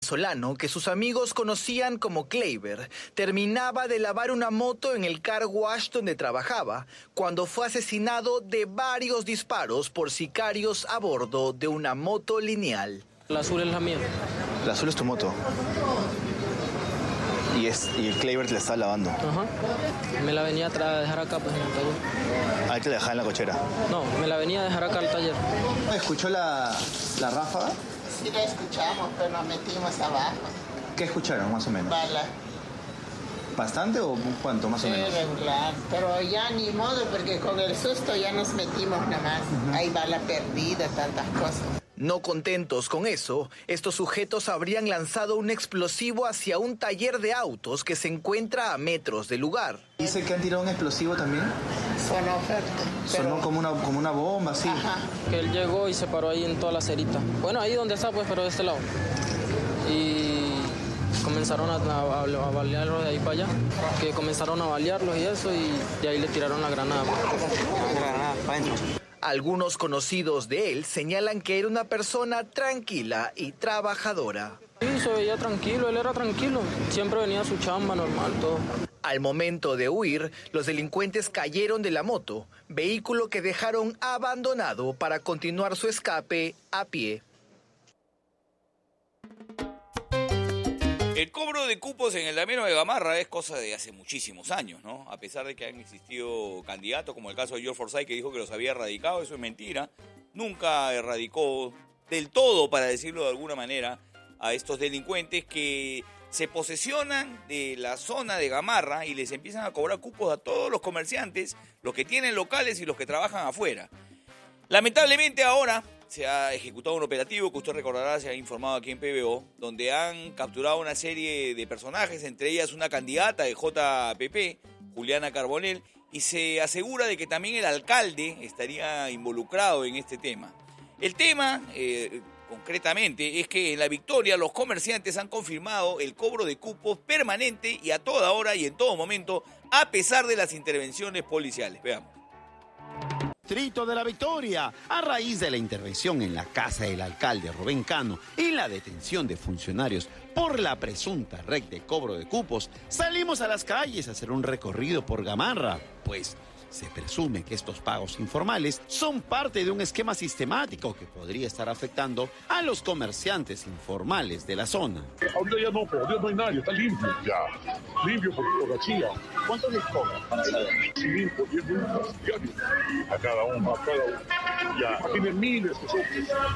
venezolano, que sus amigos conocían como Kleiber, terminaba de lavar una moto en el car wash donde trabajaba, cuando fue asesinado de varios disparos por sicarios a bordo de una moto lineal. La azul es la mía. La azul es tu moto. Y el Kleiber te la está lavando. Ajá. Me la venía a dejar acá, pues, en el taller. Ahí te la dejaba en la cochera. No, me la venía a dejar acá al taller. ¿Escuchó la ráfaga? Sí la escuchamos, pero nos metimos abajo. ¿Qué escucharon, más o menos? Bala. ¿Bastante o cuánto, más o menos? Regular, pero ya ni modo, porque con el susto ya nos metimos nada más. Hay bala perdida, tantas cosas. No contentos con eso, estos sujetos habrían lanzado un explosivo hacia un taller de autos que se encuentra a metros del lugar. ¿Dice que han tirado un explosivo también? Sonó fuerte. Sonó como una bomba, así. Ajá. Que él llegó y se paró ahí en toda la cerita. Bueno, ahí donde está, pues, pero de este lado. Y comenzaron a balearlos de ahí para allá. Que comenzaron a balearlos y eso, y de ahí le tiraron la granada. La granada para adentro. Algunos conocidos de él señalan que era una persona tranquila y trabajadora. Sí, se veía tranquilo, él era tranquilo. Siempre venía a su chamba, normal, todo. Al momento de huir, los delincuentes cayeron de la moto, vehículo que dejaron abandonado para continuar su escape a pie. El cobro de cupos en el damero de Gamarra es cosa de hace muchísimos años, ¿no? A pesar de que han existido candidatos, como el caso de George Forsyth, que dijo que los había erradicado, eso es mentira. Nunca erradicó del todo, para decirlo de alguna manera, a estos delincuentes que se posesionan de la zona de Gamarra y les empiezan a cobrar cupos a todos los comerciantes, los que tienen locales y los que trabajan afuera. Lamentablemente ahora se ha ejecutado un operativo que usted recordará, se ha informado aquí en PBO, donde han capturado una serie de personajes, entre ellas una candidata de JPP, Juliana Carbonell, y se asegura de que también el alcalde estaría involucrado en este tema. El tema, concretamente, es que en La Victoria los comerciantes han confirmado el cobro de cupos permanente y a toda hora y en todo momento, a pesar de las intervenciones policiales. Veamos. Distrito de La Victoria, a raíz de la intervención en la casa del alcalde Rubén Cano y la detención de funcionarios por la presunta red de cobro de cupos, salimos a las calles a hacer un recorrido por Gamarra, pues se presume que estos pagos informales son parte de un esquema sistemático que podría estar afectando a los comerciantes informales de la zona. Ahorita ya no hay nadie, está limpio ya. Limpio por la chía. ¿Cuánto les cobran? 5, 10 minutos diarios. A cada uno. Ya, tienen miles que son.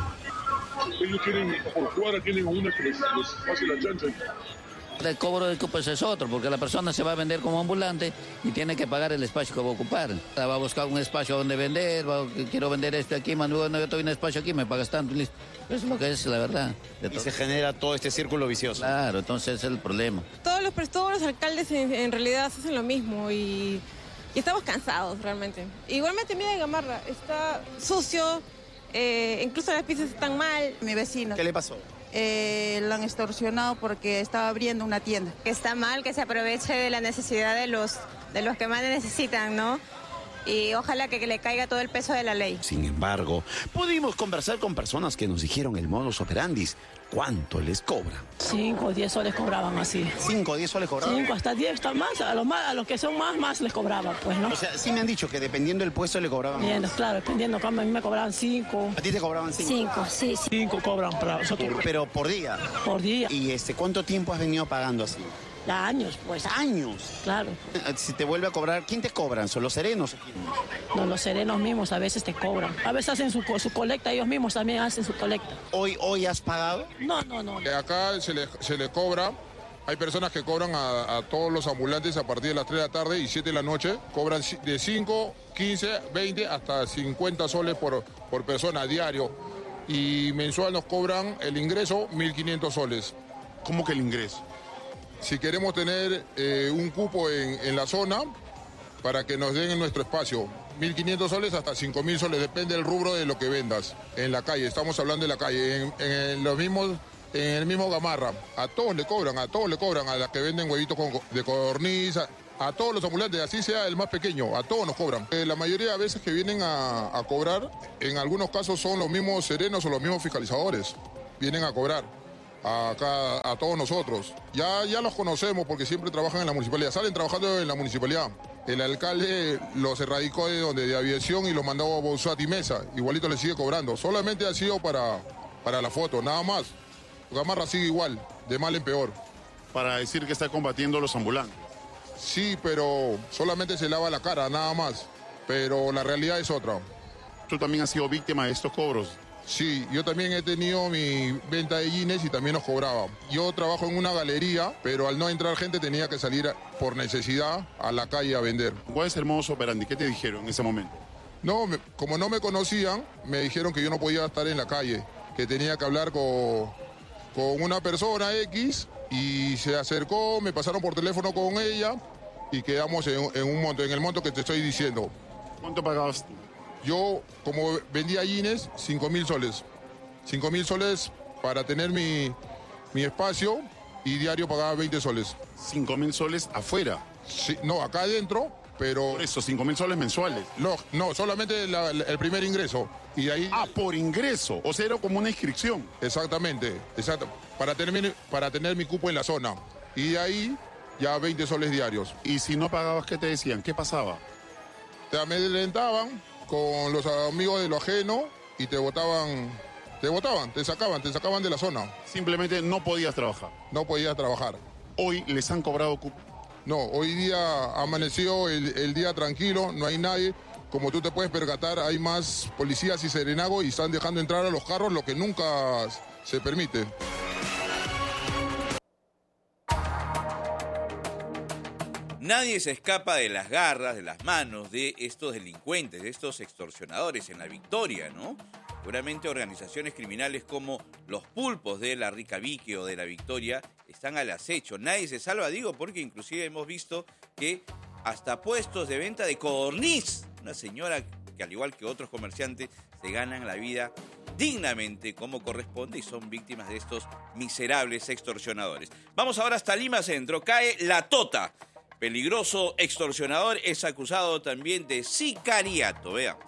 Ellos tienen, por cuadra tienen una que les hace la chancha. El cobro de cupos es otro, porque la persona se va a vender como ambulante y tiene que pagar el espacio que va a ocupar. Va a buscar un espacio donde vender, quiero vender esto aquí, Manuel, no, yo tengo un espacio aquí, me pagas tanto, listo. Eso es lo que es la verdad. Y se genera todo este círculo vicioso. Claro, entonces ese es el problema. Todos los alcaldes en realidad hacen lo mismo y estamos cansados realmente. Igualmente, mira, Gamarra está sucio, incluso las piezas están mal. Mi vecino. ¿Qué le pasó? Lo han extorsionado porque estaba abriendo una tienda. Que está mal que se aproveche de la necesidad de los que más necesitan, ¿no? Y ojalá que le caiga todo el peso de la ley. Sin embargo, pudimos conversar con personas que nos dijeron el modus operandi. ¿Cuánto les cobran? 5 o 10 soles cobraban así. 5 o 10 soles cobraban. 5 hasta 10, hasta más. A los que son más les cobraban, pues, ¿no? O sea, sí me han dicho que dependiendo del puesto le cobraban. Bien, claro, dependiendo. A mí me cobraban 5. ¿A ti te cobraban 5? 5, sí. 5 cobran para nosotros. Pero por día. Por día. ¿Y cuánto tiempo has venido pagando así? Ya años, pues. ¿Años? Claro. Si te vuelve a cobrar, ¿quién te cobran? ¿Son los serenos? No, los serenos mismos a veces te cobran. A veces hacen su colecta, ellos mismos también hacen su colecta. ¿Hoy has pagado? No. Acá se le cobra. Hay personas que cobran a todos los ambulantes a partir de las 3 de la tarde y 7 de la noche. Cobran de 5, 15, 20 hasta 50 soles por persona a diario. Y mensual nos cobran el ingreso 1.500 soles. ¿Cómo que el ingreso? Si queremos tener un cupo en la zona para que nos den en nuestro espacio, 1.500 soles hasta 5.000 soles, depende del rubro de lo que vendas en la calle. Estamos hablando de la calle, en el mismo Gamarra. A todos le cobran, a las que venden huevitos de codorniz, a todos los ambulantes, así sea el más pequeño, a todos nos cobran. La mayoría de veces que vienen a cobrar, en algunos casos son los mismos serenos o los mismos fiscalizadores, vienen a cobrar. acá a todos nosotros. Ya los conocemos porque siempre trabajan en la municipalidad, salen trabajando en la municipalidad. El alcalde los erradicó de aviación y los mandó a Bozat y Mesa. Igualito le sigue cobrando. Solamente ha sido para la foto, nada más. Gamarra sigue igual, de mal en peor. Para decir que está combatiendo a los ambulantes. Sí, pero solamente se lava la cara, nada más. Pero la realidad es otra. ¿Tú también has sido víctima de estos cobros? Sí, yo también he tenido mi venta de jeans y también nos cobraba. Yo trabajo en una galería, pero al no entrar gente tenía que salir por necesidad a la calle a vender. ¿Cuál es el modus operandi? ¿Qué te dijeron en ese momento? No, como no me conocían, me dijeron que yo no podía estar en la calle, que tenía que hablar con una persona X y se acercó, me pasaron por teléfono con ella y quedamos en un monto, en el monto que te estoy diciendo. ¿Cuánto pagabas tú? Yo, como vendía jeans, 5.000 soles. 5.000 soles para tener mi espacio y diario pagaba 20 soles. 5.000 soles afuera. Sí, no, acá adentro, pero... Por eso, 5.000 soles mensuales. No, solamente el primer ingreso. Y ahí... Ah, por ingreso. O sea, era como una inscripción. Exactamente, exacto. Para tener mi cupo en la zona. Y de ahí ya 20 soles diarios. Y si no pagabas, ¿qué te decían? ¿Qué pasaba? Te amedrentaban con los amigos de lo ajeno y te sacaban de la zona. Simplemente no podías trabajar. No podías trabajar. ¿Hoy les han cobrado cupo? No, hoy día amaneció el día tranquilo, no hay nadie. Como tú te puedes percatar, hay más policías y serenagos y están dejando entrar a los carros, lo que nunca se permite. Nadie se escapa de las garras, de las manos de estos delincuentes, de estos extorsionadores en La Victoria, ¿no? Seguramente organizaciones criminales como los pulpos de la Rica Vique o de La Victoria están al acecho. Nadie se salva, digo, porque inclusive hemos visto que hasta puestos de venta de codorniz, una señora que al igual que otros comerciantes se ganan la vida dignamente como corresponde y son víctimas de estos miserables extorsionadores. Vamos ahora hasta Lima Centro. Cae La Tota. Peligroso extorsionador es acusado también de sicariato. Veamos.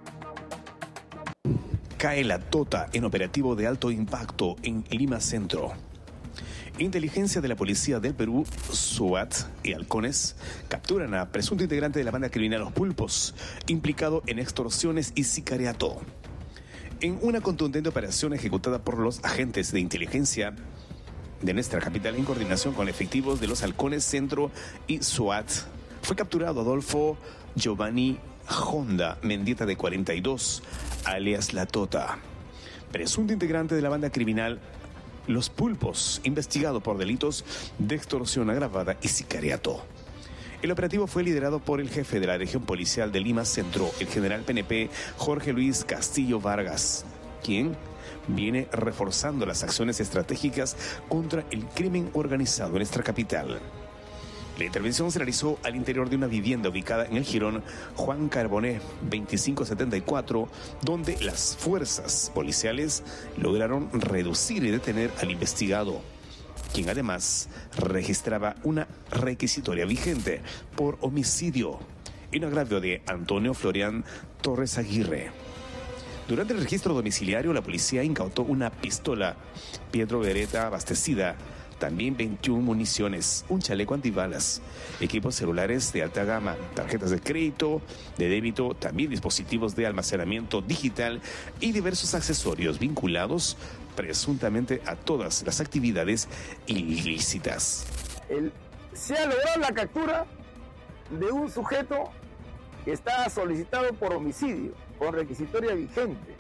Cae La Tota en operativo de alto impacto en Lima Centro. Inteligencia de la Policía del Perú, SWAT y halcones capturan a presunto integrante de la banda criminal Los Pulpos, implicado en extorsiones y sicariato. En una contundente operación ejecutada por los agentes de inteligencia de nuestra capital en coordinación con efectivos de los halcones Centro y SWAT, fue capturado Adolfo Giovanni Honda Mendieta, de 42, alias La Tota, presunto integrante de la banda criminal Los Pulpos, investigado por delitos de extorsión agravada y sicariato. El operativo fue liderado por el jefe de la región policial de Lima Centro, el general PNP Jorge Luis Castillo Vargas, quien viene reforzando las acciones estratégicas contra el crimen organizado en nuestra capital. La intervención se realizó al interior de una vivienda ubicada en el jirón Juan Carboné 2574, donde las fuerzas policiales lograron reducir y detener al investigado, quien además registraba una requisitoria vigente por homicidio en agravio de Antonio Florian Torres Aguirre. Durante el registro domiciliario, la policía incautó una pistola Pietro Beretta abastecida, también 21 municiones, un chaleco antibalas, equipos celulares de alta gama, tarjetas de crédito, de débito, también dispositivos de almacenamiento digital y diversos accesorios vinculados presuntamente a todas las actividades ilícitas. Se ha logrado la captura de un sujeto que está solicitado por homicidio, con requisitoria vigente.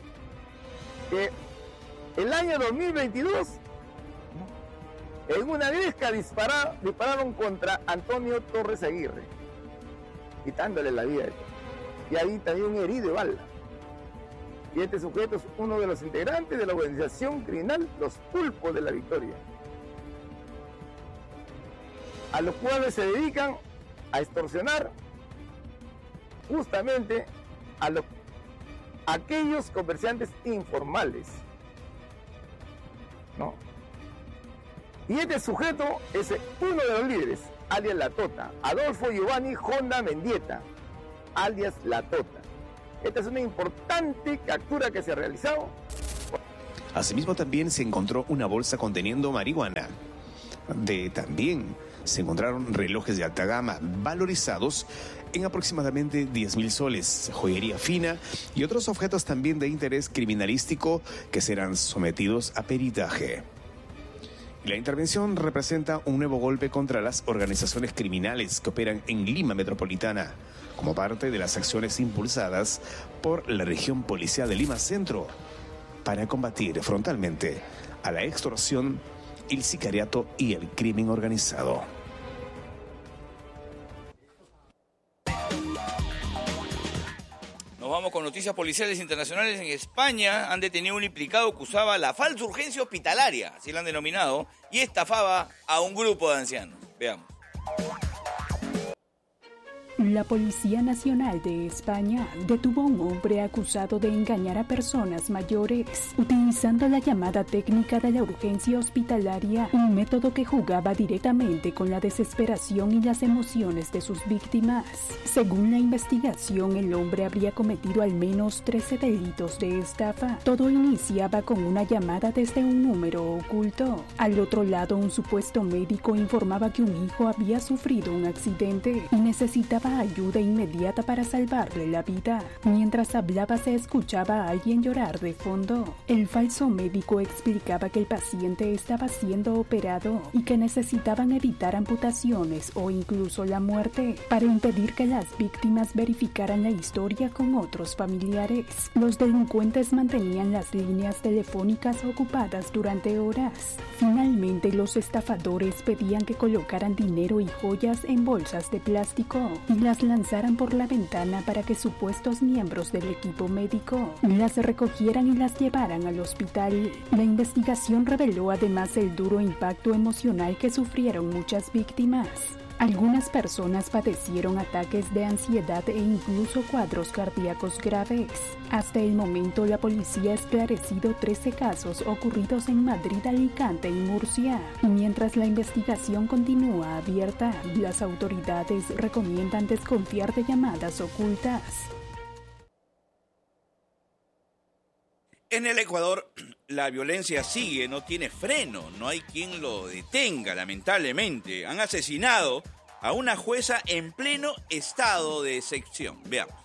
El año 2022, en una gresca dispararon contra Antonio Torres Aguirre, quitándole la vida. Y ahí también un herido de bala. Y este sujeto es uno de los integrantes de la organización criminal Los Pulpos de La Victoria, a los cuales se dedican a extorsionar justamente a aquellos comerciantes informales, ¿no? Y este sujeto es uno de los líderes, alias La Tota, Adolfo Giovanni Honda Mendieta, alias La Tota. Esta es una importante captura que se ha realizado. Asimismo, también se encontró una bolsa conteniendo marihuana. También se encontraron relojes de alta gama valorizados en aproximadamente 10.000 soles, joyería fina y otros objetos también de interés criminalístico que serán sometidos a peritaje. La intervención representa un nuevo golpe contra las organizaciones criminales que operan en Lima Metropolitana, como parte de las acciones impulsadas por la región policial de Lima Centro para combatir frontalmente a la extorsión, el sicariato y el crimen organizado. Nos vamos con noticias policiales internacionales. En España han detenido a un implicado que usaba la falsa urgencia hospitalaria, así la han denominado, y estafaba a un grupo de ancianos. Veamos. La Policía Nacional de España detuvo a un hombre acusado de engañar a personas mayores utilizando la llamada técnica de la urgencia hospitalaria, un método que jugaba directamente con la desesperación y las emociones de sus víctimas. Según la investigación, el hombre habría cometido al menos 13 delitos de estafa. Todo iniciaba con una llamada desde un número oculto. Al otro lado, un supuesto médico informaba que un hijo había sufrido un accidente y necesitaba ayuda inmediata para salvarle la vida. Mientras hablaba se escuchaba a alguien llorar de fondo. El falso médico explicaba que el paciente estaba siendo operado y que necesitaban evitar amputaciones o incluso la muerte para impedir que las víctimas verificaran la historia con otros familiares. Los delincuentes mantenían las líneas telefónicas ocupadas durante horas. Finalmente, los estafadores pedían que colocaran dinero y joyas en bolsas de plástico y las lanzaran por la ventana para que supuestos miembros del equipo médico las recogieran y las llevaran al hospital. La investigación reveló además el duro impacto emocional que sufrieron muchas víctimas. Algunas personas padecieron ataques de ansiedad e incluso cuadros cardíacos graves. Hasta el momento, la policía ha esclarecido 13 casos ocurridos en Madrid, Alicante y Murcia. Y mientras la investigación continúa abierta, las autoridades recomiendan desconfiar de llamadas ocultas. En el Ecuador, la violencia sigue, no tiene freno, no hay quien lo detenga, lamentablemente. Han asesinado a una jueza en pleno estado de excepción. Veamos.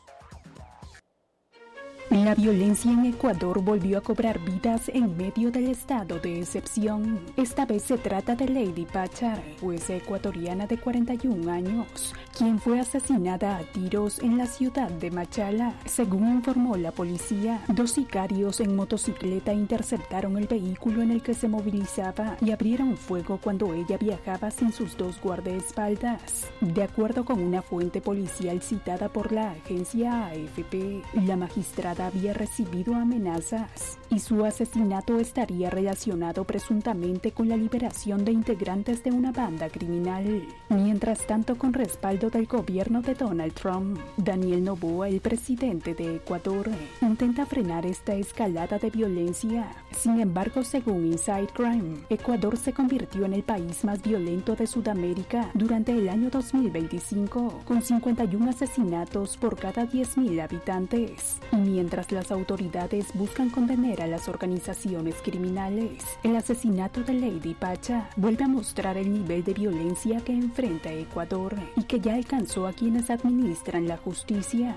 La violencia en Ecuador volvió a cobrar vidas en medio del estado de excepción. Esta vez se trata de Lady Pachar, jueza ecuatoriana de 41 años, quien fue asesinada a tiros en la ciudad de Machala. Según informó la policía, 2 sicarios en motocicleta interceptaron el vehículo en el que se movilizaba y abrieron fuego cuando ella viajaba sin sus 2 guardaespaldas. De acuerdo con una fuente policial citada por la agencia AFP, la magistrada había recibido amenazas y su asesinato estaría relacionado presuntamente con la liberación de integrantes de una banda criminal. Mientras tanto, con respaldo del gobierno de Donald Trump, Daniel Noboa, el presidente de Ecuador, intenta frenar esta escalada de violencia. Sin embargo, según Inside Crime, Ecuador se convirtió en el país más violento de Sudamérica durante el año 2025, con 51 asesinatos por cada 10.000 habitantes. Y mientras las autoridades buscan condenar a las organizaciones criminales, el asesinato de Lady Pacha vuelve a mostrar el nivel de violencia que enfrenta Ecuador y que ya alcanzó a quienes administran la justicia.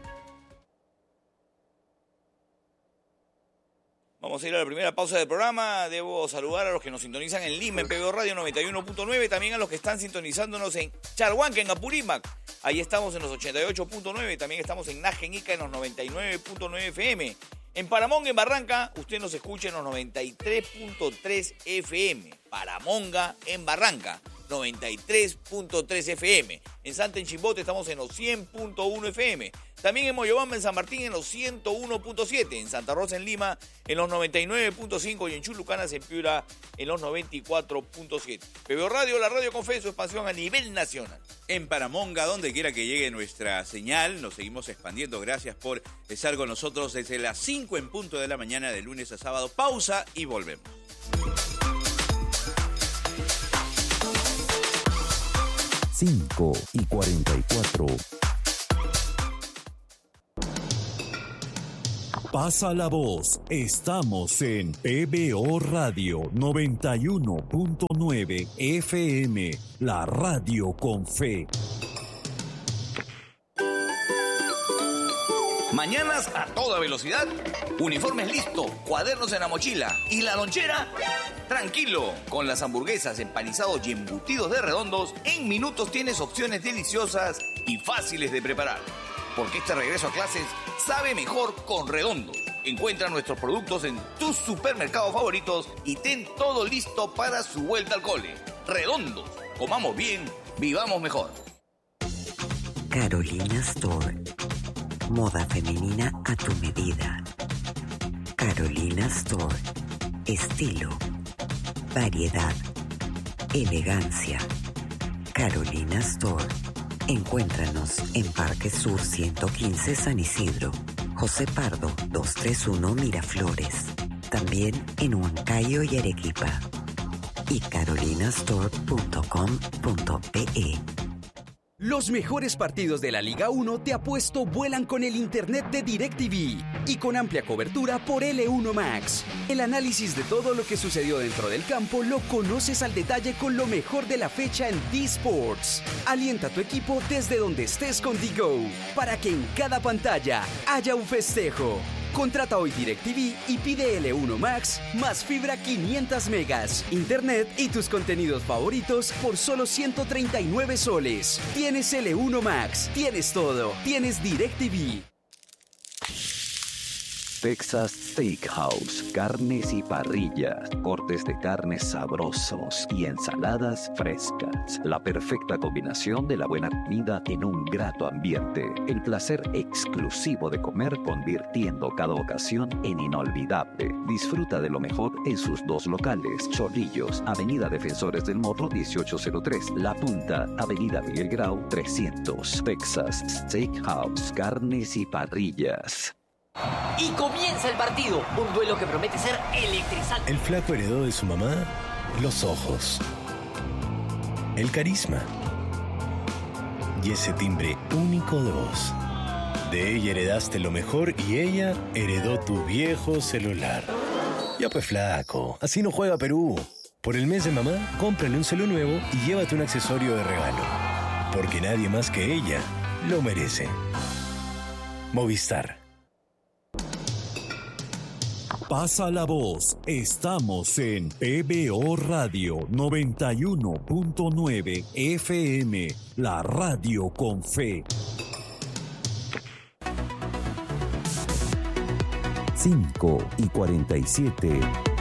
Vamos a ir a la primera pausa del programa. Debo saludar a los que nos sintonizan en Lima, en PBO Radio 91.9, también a los que están sintonizándonos en Charhuanca, en Apurímac. Ahí estamos en los 88.9, también estamos en Naja, en Ica, en los 99.9 FM. En Paramonga, en Barranca, usted nos escucha en los 93.3 FM. Paramonga, en Barranca, 93.3 FM. En Santa, en Chimbote, estamos en los 100.1 FM. También en Moyobamba, en San Martín, en los 101.7. En Santa Rosa, en Lima, en los 99.5. Y en Chulucanas, en Piura, en los 94.7. PBO Radio, la radio con fe, su expansión a nivel nacional. En Paramonga, donde quiera que llegue nuestra señal, nos seguimos expandiendo. Gracias por estar con nosotros desde las 5 en punto de la mañana, de lunes a sábado. Pausa y volvemos. Cinco y 44. Pasa la voz. Estamos en PBO Radio 91.9 FM, la radio con fe. Mañanas a toda velocidad, uniformes listo, cuadernos en la mochila y la lonchera. Tranquilo, con las hamburguesas, empanizados y embutidos de Redondos, en minutos tienes opciones deliciosas y fáciles de preparar. Porque este regreso a clases sabe mejor con Redondos. Encuentra nuestros productos en tus supermercados favoritos y ten todo listo para su vuelta al cole. Redondos, comamos bien, vivamos mejor. Carolina Store. Moda femenina a tu medida. Carolina Store. Estilo, variedad, elegancia. Carolina Store. Encuéntranos en Parque Sur 115 San Isidro, José Pardo 231 Miraflores. También en Huancayo y Arequipa. Y carolinastore.com.pe. Los mejores partidos de la Liga 1 te apuesto vuelan con el internet de DirecTV y con amplia cobertura por L1 Max. El análisis de todo lo que sucedió dentro del campo lo conoces al detalle con lo mejor de la fecha en D-Sports. Alienta a tu equipo desde donde estés con DiGo para que en cada pantalla haya un festejo. Contrata hoy DirecTV y pide L1 Max más fibra 500 megas, internet y tus contenidos favoritos por solo 139 soles. Tienes L1 Max, tienes todo, tienes DirecTV. Texas Steakhouse, carnes y parrillas, cortes de carnes sabrosos y ensaladas frescas. La perfecta combinación de la buena comida en un grato ambiente. El placer exclusivo de comer convirtiendo cada ocasión en inolvidable. Disfruta de lo mejor en sus dos locales. Chorrillos, Avenida Defensores del Morro 1803. La Punta, Avenida Miguel Grau 300. Texas Steakhouse, carnes y parrillas. Y comienza el partido, un duelo que promete ser electrizante. El flaco heredó de su mamá los ojos, el carisma y ese timbre único de voz. De ella heredaste lo mejor y ella heredó tu viejo celular. Ya pues flaco, así no juega Perú. Por el mes de mamá, cómprale un celu nuevo y llévate un accesorio de regalo. Porque nadie más que ella lo merece. Movistar. Pasa la voz. Estamos en PBO Radio 91.9 FM, la radio con fe. 5:47.